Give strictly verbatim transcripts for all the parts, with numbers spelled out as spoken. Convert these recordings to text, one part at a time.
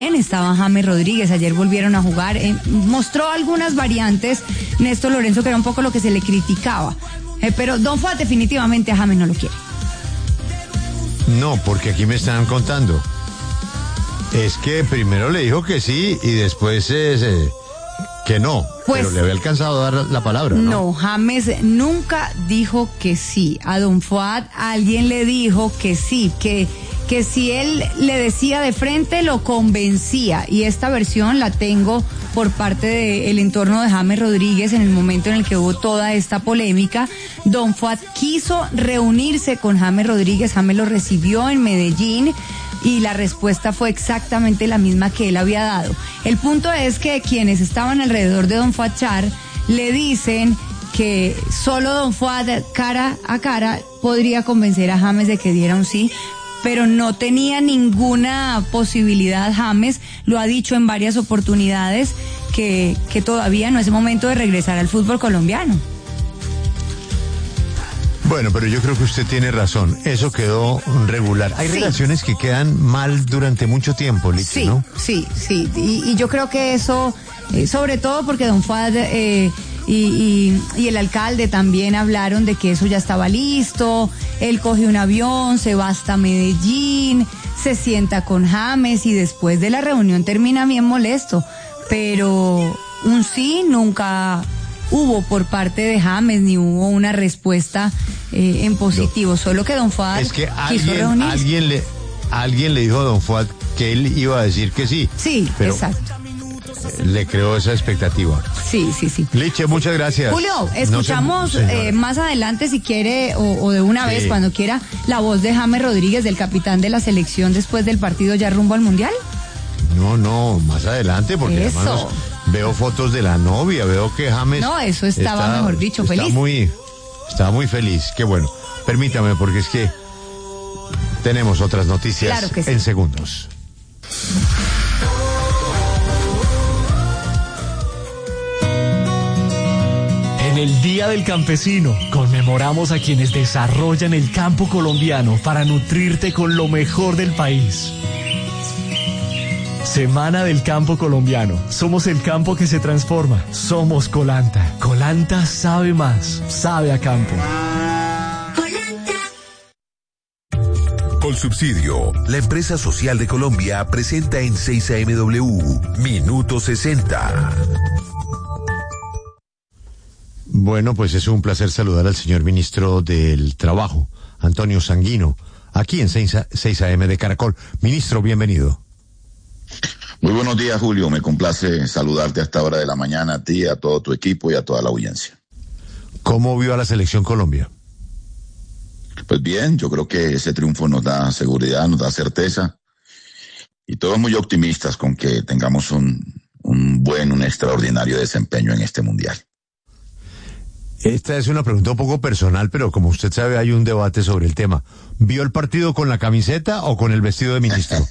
Estaba James Rodríguez, ayer volvieron a jugar, eh, mostró algunas variantes Néstor Lorenzo, que era un poco lo que se le criticaba, eh, pero Don Fuad definitivamente a James no lo quiere. No, porque aquí me están contando, es que primero le dijo que sí y después eh, que no, pues, pero le había alcanzado a dar la palabra, ¿no? No, James nunca dijo que sí. A Don Fuad alguien le dijo que sí, que que si él le decía de frente lo convencía, y esta versión la tengo por parte del entorno de James Rodríguez en el momento en el que hubo toda esta polémica. Don Fuad quiso reunirse con James Rodríguez, James lo recibió en Medellín y la respuesta fue exactamente la misma que él había dado. El punto es que quienes estaban alrededor de Don Fuad Char le dicen que solo Don Fuad cara a cara podría convencer a James de que diera un sí, pero no tenía ninguna posibilidad. James lo ha dicho en varias oportunidades que, que todavía no es momento de regresar al fútbol colombiano. Bueno, pero yo creo que usted tiene razón, eso quedó regular. Hay sí. relaciones que quedan mal durante mucho tiempo, Lichi, sí, ¿no? Sí, sí, y, y yo creo que eso, eh, sobre todo porque Don Fuad eh, y, y, y el alcalde también hablaron de que eso ya estaba listo. Él coge un avión, se va hasta Medellín, se sienta con James y después de la reunión termina bien molesto, pero un sí nunca hubo por parte de James, ni hubo una respuesta eh, en positivo, no. Solo que Don Fuad es que quiso alguien, reunirse. Alguien le, alguien le dijo a Don Fuad que él iba a decir que sí. Sí, pero exacto. Le creó esa expectativa. Sí, sí, sí. Liche, muchas gracias. Julio, escuchamos no sé, eh, más adelante, si quiere, o, o de una sí. vez, cuando quiera, la voz de James Rodríguez, del capitán de la selección, después del partido ya rumbo al Mundial. No, no, más adelante, porque eso. Hermanos, veo fotos de la novia, veo que James... No, eso estaba, está, mejor dicho, está feliz. Muy, estaba muy feliz, qué bueno. Permítame, porque es que tenemos otras noticias claro que sí. en segundos. En el Día del Campesino, conmemoramos a quienes desarrollan el campo colombiano para nutrirte con lo mejor del país. Semana del Campo Colombiano. Somos el campo que se transforma. Somos Colanta. Colanta sabe más. Sabe a campo. Colsubsidio, la empresa social de Colombia, presenta en seis A M W Minuto sesenta. Bueno, pues es un placer saludar al señor ministro del Trabajo, Antonio Sanguino, aquí en seis A M de Caracol. Ministro, bienvenido. Muy buenos días, Julio. Me complace saludarte a esta hora de la mañana, a ti, a todo tu equipo y a toda la audiencia. ¿Cómo vio a la selección Colombia? Pues bien, yo creo que ese triunfo nos da seguridad, nos da certeza, y todos muy optimistas con que tengamos un, un buen, un extraordinario desempeño en este mundial. Esta es una pregunta un poco personal, pero como usted sabe, hay un debate sobre el tema. ¿Vio el partido con la camiseta o con el vestido de ministro?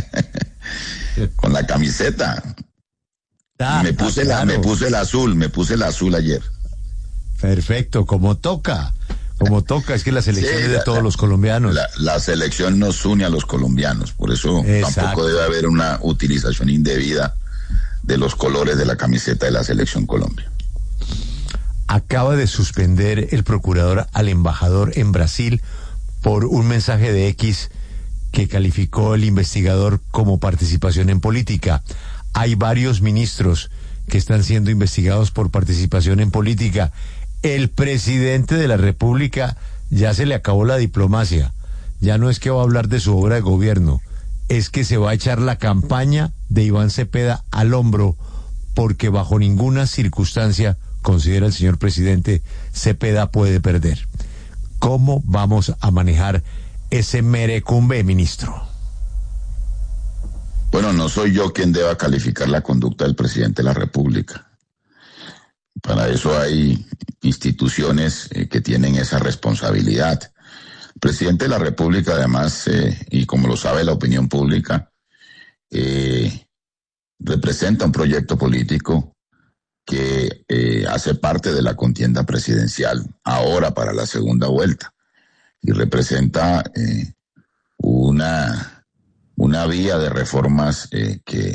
Con la camiseta. Ah, me puse ah, claro. la, me puse el azul, me puse el azul ayer. Perfecto, como toca, como toca, es que la selección sí, es de la, todos la, los colombianos. La, la selección nos une a los colombianos, por eso Exacto. tampoco debe haber una utilización indebida de los colores de la camiseta de la selección Colombia. Acaba de suspender el procurador al embajador en Brasil por un mensaje de X que calificó el investigador como participación en política. Hay varios ministros que están siendo investigados por participación en política. El presidente de la República ya se le acabó la diplomacia. Ya no es que va a hablar de su obra de gobierno, es que se va a echar la campaña de Iván Cepeda al hombro, porque bajo ninguna circunstancia, considera el señor presidente, Cepeda puede perder. ¿Cómo vamos a manejar ese merecumbe, ministro? Bueno, no soy yo quien deba calificar la conducta del presidente de la República. Para eso hay instituciones eh, que tienen esa responsabilidad. El presidente de la República, además, eh, y como lo sabe la opinión pública, eh, representa un proyecto político que eh, hace parte de la contienda presidencial ahora para la segunda vuelta, y representa eh, una una vía de reformas eh, que